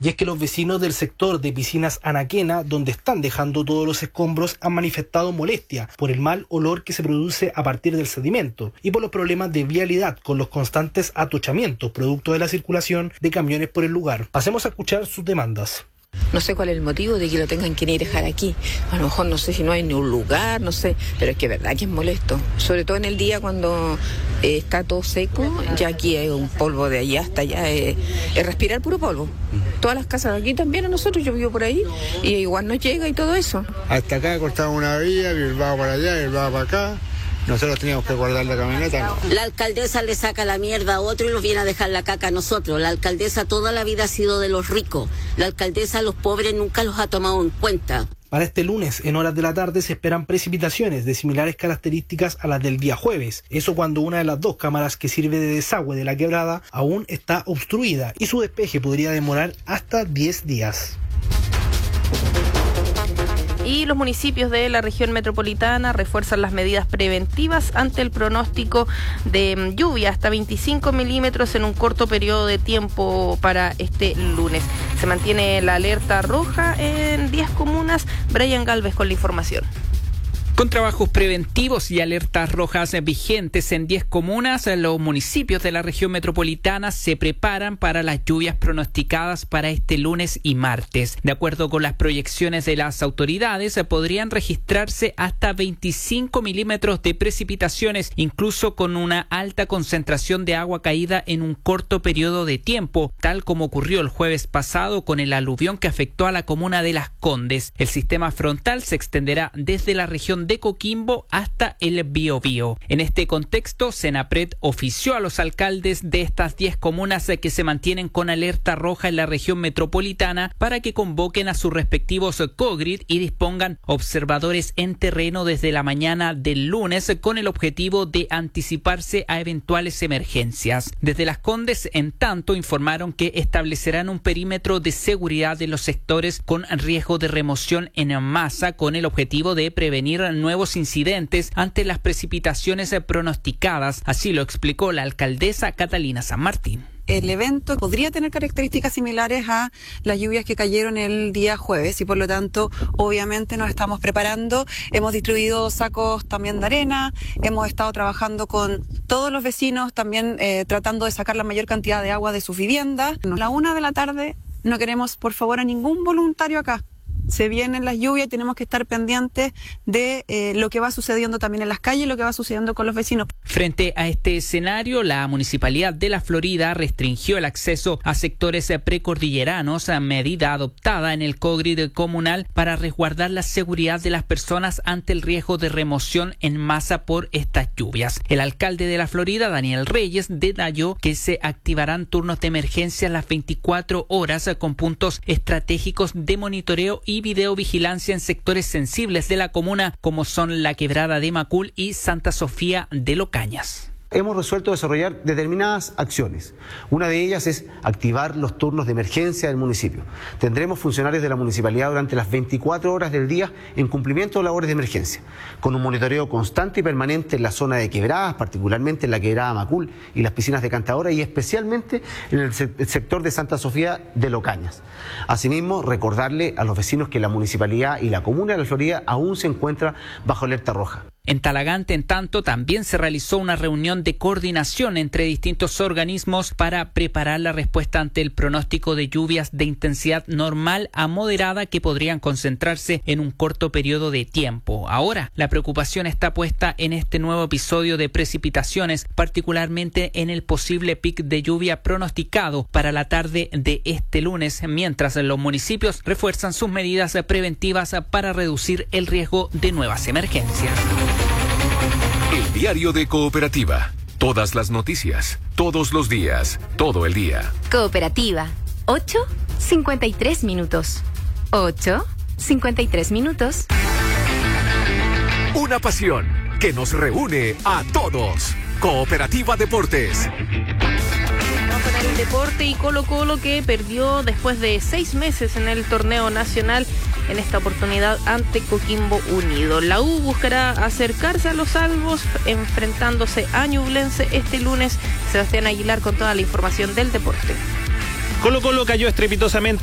Y es que los vecinos del sector de Piscinas Anaquena, donde están dejando todos los escombros, han manifestado molestia por el mal olor que se produce a partir del sedimento y por los problemas de vialidad con los constantes atochamientos producto de la circulación de camiones por el lugar. Pasemos a escuchar sus demandas. No sé cuál es el motivo de que lo tengan que ir a dejar aquí. A lo mejor no sé si no hay ni un lugar, no sé, pero es que es verdad que es molesto. Sobre todo en el día cuando está todo seco, ya aquí hay un polvo de allá hasta allá, es respirar puro polvo. Todas las casas de aquí también a nosotros, yo vivo por ahí, y igual nos llega y todo eso. Hasta acá cortaba una vía, Bilbao para allá, Bilbao para acá. Nosotros teníamos que guardar la camioneta. La alcaldesa le saca la mierda a otro y nos viene a dejar la caca a nosotros. La alcaldesa toda la vida ha sido de los ricos. La alcaldesa a los pobres nunca los ha tomado en cuenta. Para este lunes, en horas de la tarde, se esperan precipitaciones de similares características a las del día jueves. Eso cuando una de las dos cámaras que sirve de desagüe de la quebrada aún está obstruida y su despeje podría demorar hasta 10 días. Y los municipios de la región metropolitana refuerzan las medidas preventivas ante el pronóstico de lluvia hasta 25 milímetros en un corto periodo de tiempo para este lunes. Se mantiene la alerta roja en 10 comunas. Brian Galvez con la información. Con trabajos preventivos y alertas rojas vigentes en 10 comunas, los municipios de la región metropolitana se preparan para las lluvias pronosticadas para este lunes y martes. De acuerdo con las proyecciones de las autoridades, podrían registrarse hasta 25 milímetros de precipitaciones, incluso con una alta concentración de agua caída en un corto periodo de tiempo, tal como ocurrió el jueves pasado con el aluvión que afectó a la comuna de Las Condes. El sistema frontal se extenderá desde la región de Coquimbo hasta el Biobío. En este contexto, Senapred ofició a los alcaldes de estas 10 comunas que se mantienen con alerta roja en la región metropolitana para que convoquen a sus respectivos COGRID y dispongan observadores en terreno desde la mañana del lunes con el objetivo de anticiparse a eventuales emergencias. Desde Las Condes, en tanto, informaron que establecerán un perímetro de seguridad en los sectores con riesgo de remoción en masa con el objetivo de prevenir nuevos incidentes ante las precipitaciones pronosticadas. Así lo explicó la alcaldesa Catalina San Martín. El evento podría tener características similares a las lluvias que cayeron el día jueves y por lo tanto obviamente nos estamos preparando. Hemos distribuido sacos también de arena, hemos estado trabajando con todos los vecinos también tratando de sacar la mayor cantidad de agua de sus viviendas. A la 1 de la tarde no queremos por favor a ningún voluntario acá. Se vienen las lluvias y tenemos que estar pendientes de lo que va sucediendo también en las calles y lo que va sucediendo con los vecinos. Frente a este escenario, la Municipalidad de La Florida restringió el acceso a sectores precordilleranos, a medida adoptada en el COGRID comunal para resguardar la seguridad de las personas ante el riesgo de remoción en masa por estas lluvias. El alcalde de La Florida, Daniel Reyes, detalló que se activarán turnos de emergencia a las 24 horas con puntos estratégicos de monitoreo y videovigilancia en sectores sensibles de la comuna como son la Quebrada de Macul y Santa Sofía de Locañas. Hemos resuelto desarrollar determinadas acciones. Una de ellas es activar los turnos de emergencia del municipio. Tendremos funcionarios de la municipalidad durante las 24 horas del día en cumplimiento de labores de emergencia, con un monitoreo constante y permanente en la zona de quebradas, particularmente en la Quebrada Macul y las piscinas de Cantadora y especialmente en el sector de Santa Sofía de Locañas. Asimismo, recordarle a los vecinos que la municipalidad y la comuna de La Florida aún se encuentran bajo alerta roja. En Talagante, en tanto, también se realizó una reunión de coordinación entre distintos organismos para preparar la respuesta ante el pronóstico de lluvias de intensidad normal a moderada que podrían concentrarse en un corto periodo de tiempo. Ahora, la preocupación está puesta en este nuevo episodio de precipitaciones, particularmente en el posible pic de lluvia pronosticado para la tarde de este lunes, mientras los municipios refuerzan sus medidas preventivas para reducir el riesgo de nuevas emergencias. El diario de Cooperativa. Todas las noticias, todos los días, todo el día. Cooperativa. 8:53 minutos. 8:53 minutos. Una pasión que nos reúne a todos. Cooperativa Deportes. Con el deporte y Colo-Colo que perdió después de 6 meses en el torneo nacional, en esta oportunidad ante Coquimbo Unido. La U buscará acercarse a los salvos enfrentándose a Ñublense este lunes. Sebastián Aguilar con toda la información del deporte. Colo-Colo cayó estrepitosamente